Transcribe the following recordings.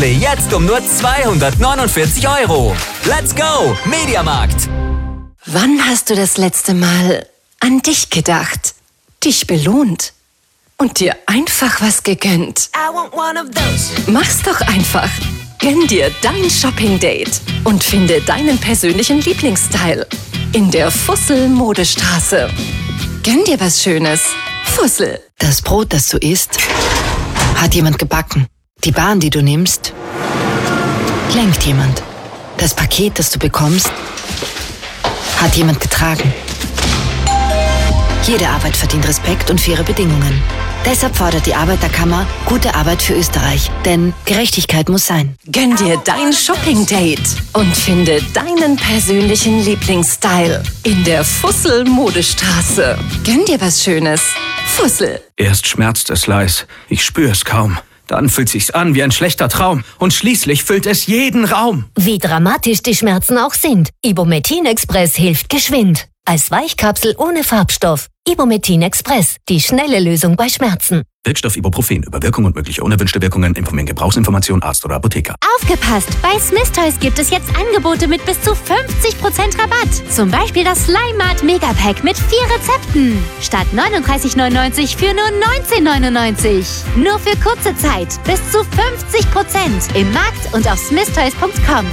Display jetzt um nur 249 €. Let's go, Mediamarkt! Wann hast du das letzte Mal an dich gedacht, dich belohnt und dir einfach was gegönnt? Mach's doch einfach. Gönn dir dein Shopping-Date und finde deinen persönlichen Lieblingsstyle in der Fussel-Modestraße. Gönn dir was Schönes. Fussel. Das Brot, das du isst, hat jemand gebacken. Die Bahn, die du nimmst, lenkt jemand. Das Paket, das du bekommst, hat jemand getragen. Jede Arbeit verdient Respekt und faire Bedingungen. Deshalb fordert die Arbeiterkammer gute Arbeit für Österreich. Denn Gerechtigkeit muss sein. Gönn dir dein Shopping-Date und finde deinen persönlichen Lieblingsstyle in der Fussel-Modestraße. Gönn dir was Schönes. Fussel. Erst schmerzt es leis, ich spür es kaum. Dann fühlt sich's an wie ein schlechter Traum und schließlich füllt es jeden Raum. Wie dramatisch die Schmerzen auch sind, Ibumetin Express hilft geschwind. Als Weichkapsel ohne Farbstoff. Ibumetin Express, die schnelle Lösung bei Schmerzen. Wirkstoff Ibuprofen. Über Wirkung und mögliche unerwünschte Wirkungen informieren Gebrauchsinformation Arzt oder Apotheker. Aufgepasst! Bei Smith Toys gibt es jetzt Angebote mit bis zu 50% Rabatt. Zum Beispiel das Slimat Megapack mit 4 Rezepten. Statt 39,99 für nur 19,99. Nur für kurze Zeit. Bis zu 50% im Markt und auf smithtoys.com.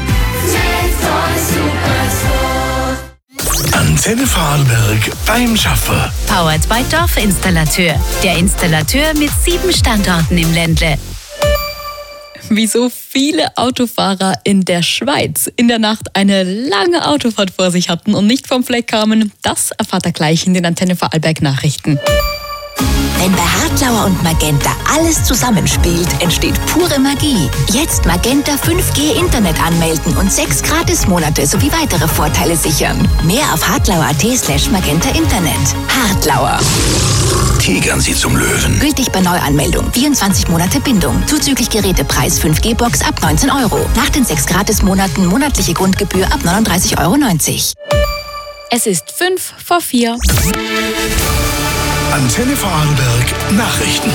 Antenne Vorarlberg beim Schaffer. Powered by Dorfinstallateur. Der Installateur mit 7 Standorten im Ländle. Wieso viele Autofahrer in der Schweiz in der Nacht eine lange Autofahrt vor sich hatten und nicht vom Fleck kamen, das erfahrt ihr gleich in den Antenne Vorarlberg Nachrichten. Wenn bei Hartlauer und Magenta alles zusammenspielt, entsteht pure Magie. Jetzt Magenta 5G Internet anmelden und 6 Gratismonate sowie weitere Vorteile sichern. Mehr auf hartlauer.at/Magenta Internet. Hartlauer. Tigern Sie zum Löwen. Gültig bei Neuanmeldung. 24 Monate Bindung. Zuzüglich Gerätepreis 5G-Box ab 19 €. Nach den 6 Gratismonaten monatliche Grundgebühr ab 39,90 €. Es ist 5 vor 4. Antenne Vorarlberg Nachrichten.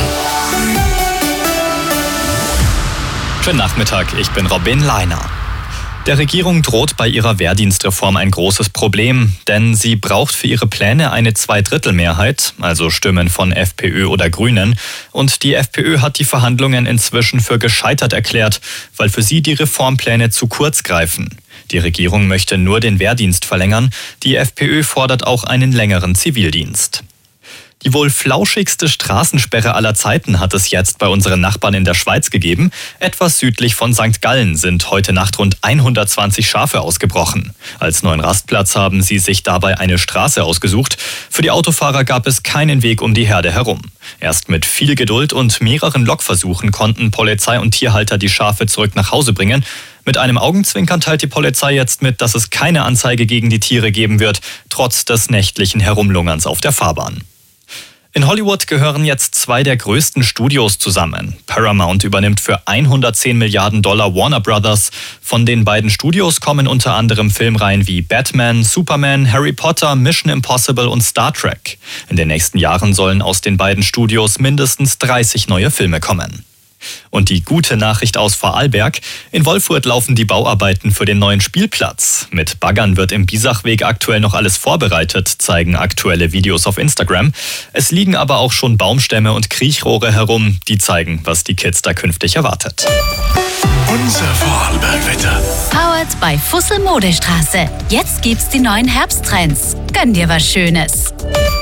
Schönen Nachmittag, ich bin Robin Leiner. Der Regierung droht bei ihrer Wehrdienstreform ein großes Problem, denn sie braucht für ihre Pläne eine Zweidrittelmehrheit, also Stimmen von FPÖ oder Grünen. Und die FPÖ hat die Verhandlungen inzwischen für gescheitert erklärt, weil für sie die Reformpläne zu kurz greifen. Die Regierung möchte nur den Wehrdienst verlängern, die FPÖ fordert auch einen längeren Zivildienst. Die wohl flauschigste Straßensperre aller Zeiten hat es jetzt bei unseren Nachbarn in der Schweiz gegeben. Etwas südlich von St. Gallen sind heute Nacht rund 120 Schafe ausgebrochen. Als neuen Rastplatz haben sie sich dabei eine Straße ausgesucht. Für die Autofahrer gab es keinen Weg um die Herde herum. Erst mit viel Geduld und mehreren Lokversuchen konnten Polizei und Tierhalter die Schafe zurück nach Hause bringen. Mit einem Augenzwinkern teilt die Polizei jetzt mit, dass es keine Anzeige gegen die Tiere geben wird, trotz des nächtlichen Herumlungerns auf der Fahrbahn. In Hollywood gehören jetzt 2 der größten Studios zusammen. Paramount übernimmt für $110 Milliarden Warner Brothers. Von den beiden Studios kommen unter anderem Filmreihen wie Batman, Superman, Harry Potter, Mission Impossible und Star Trek. In den nächsten Jahren sollen aus den beiden Studios mindestens 30 neue Filme kommen. Und die gute Nachricht aus Vorarlberg: In Wolfurt laufen die Bauarbeiten für den neuen Spielplatz. Mit Baggern wird im Biesachweg aktuell noch alles vorbereitet, zeigen aktuelle Videos auf Instagram. Es liegen aber auch schon Baumstämme und Kriechrohre herum, die zeigen, was die Kids da künftig erwartet. Unser Vorarlberg-Wetter. Powered by Fussel Modestraße. Jetzt gibt's die neuen Herbsttrends. Gönn dir was Schönes.